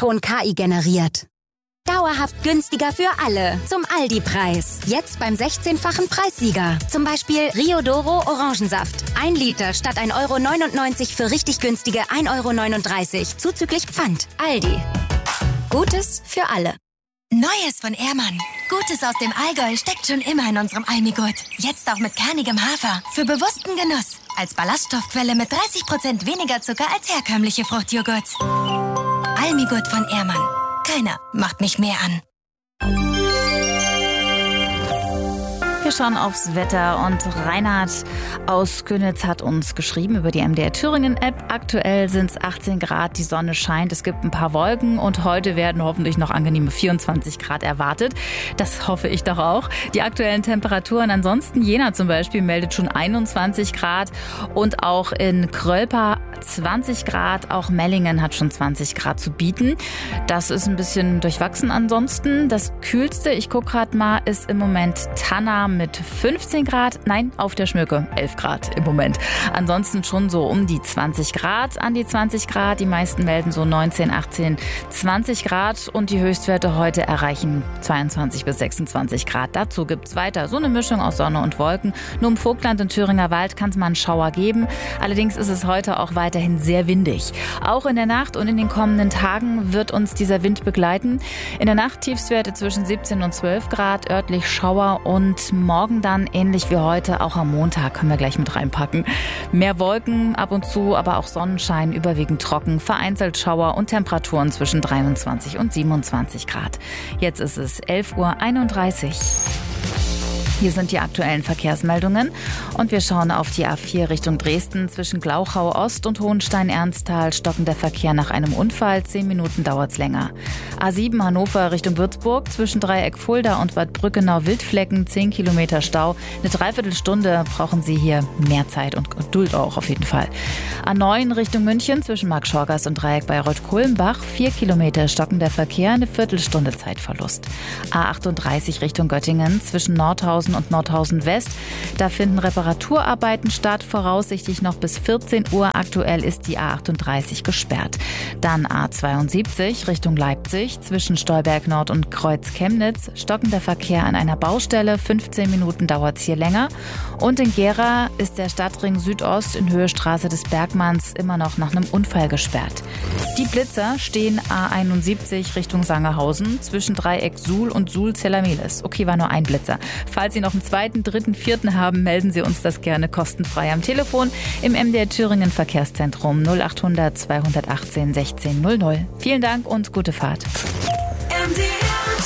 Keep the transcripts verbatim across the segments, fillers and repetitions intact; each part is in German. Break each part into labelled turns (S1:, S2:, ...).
S1: Ton K I generiert. Dauerhaft günstiger für alle. Zum Aldi-Preis. Jetzt beim sechzehnfachen Preissieger. Zum Beispiel Riodoro Orangensaft. Ein Liter statt ein Euro neunundneunzig für richtig günstige ein Euro neununddreißig. Zuzüglich Pfand. Aldi. Gutes für alle.
S2: Neues von Ehrmann. Gutes aus dem Allgäu steckt schon immer in unserem Almigurt. Jetzt auch mit kernigem Hafer. Für bewussten Genuss. Als Ballaststoffquelle mit dreißig Prozent weniger Zucker als herkömmliche Fruchtjoghurts. Almigurt von Ehrmann. Keiner macht mich mehr an.
S3: Wir schauen aufs Wetter und Reinhard aus Könitz hat uns geschrieben über die M D R Thüringen App. Aktuell sind es achtzehn Grad, die Sonne scheint, es gibt ein paar Wolken und heute werden hoffentlich noch angenehme vierundzwanzig Grad erwartet. Das hoffe ich doch auch. Die aktuellen Temperaturen ansonsten, Jena zum Beispiel meldet schon einundzwanzig Grad und auch in Krölpa zwanzig Grad, auch Mellingen hat schon zwanzig Grad zu bieten. Das ist ein bisschen durchwachsen ansonsten. Das Kühlste, ich gucke gerade mal, ist im Moment Tanna mit fünfzehn Grad. Nein, auf der Schmöcke elf Grad im Moment. Ansonsten schon so um die zwanzig Grad, an die zwanzig Grad. Die meisten melden so neunzehn, achtzehn, zwanzig Grad und die Höchstwerte heute erreichen zweiundzwanzig bis sechsundzwanzig Grad. Dazu gibt's weiter so eine Mischung aus Sonne und Wolken. Nur im Vogtland und Thüringer Wald kann es mal einen Schauer geben. Allerdings ist es heute auch weiterhin sehr windig. Auch in der Nacht und in den kommenden Tagen wird uns dieser Wind begleiten. In der Nacht Tiefstwerte zwischen siebzehn und zwölf Grad, örtlich Schauer und morgen dann, ähnlich wie heute, auch am Montag, können wir gleich mit reinpacken. Mehr Wolken ab und zu, aber auch Sonnenschein, überwiegend trocken, vereinzelt Schauer und Temperaturen zwischen dreiundzwanzig und siebenundzwanzig Grad. Jetzt ist es elf Uhr einunddreißig. Hier sind die aktuellen Verkehrsmeldungen und wir schauen auf die A vier Richtung Dresden. Zwischen Glauchau Ost und Hohenstein-Ernsthal stockender Verkehr nach einem Unfall. Zehn Minuten dauert's länger. A sieben Hannover Richtung Würzburg. Zwischen Dreieck Fulda und Bad Brückenau-Wildflecken. Zehn Kilometer Stau. Eine Dreiviertelstunde brauchen Sie hier mehr Zeit und Geduld auch auf jeden Fall. A neun Richtung München. Zwischen Marktschorgast und Dreieck Bayreuth-Kohlenbach. Vier Kilometer stockender Verkehr. Eine Viertelstunde Zeitverlust. A achtunddreißig Richtung Göttingen. Zwischen Nordhausen und Nordhausen West. Da finden Reparaturarbeiten statt, voraussichtlich noch bis vierzehn Uhr. Aktuell ist die A achtunddreißig gesperrt. Dann A zweiundsiebzig Richtung Leipzig, zwischen Stolberg Nord und Kreuz Chemnitz. Stockender Verkehr an einer Baustelle, fünfzehn Minuten dauert es hier länger. Und in Gera ist der Stadtring Südost in Höhe Straße des Bergmanns immer noch nach einem Unfall gesperrt. Die Blitzer stehen A einundsiebzig Richtung Sangerhausen, zwischen Dreieck Suhl und Suhl-Zellermeles. Okay, war nur ein Blitzer. Falls Sie noch einen zweiten, dritten, vierten haben, melden Sie uns das gerne kostenfrei am Telefon im M D R Thüringen Verkehrszentrum null achthundert zweihundertachtzehn sechzehn null null. Vielen Dank und gute Fahrt.
S4: M D R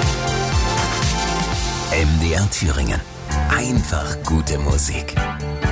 S4: Thüringen.
S5: M D R Thüringen. Einfach gute Musik.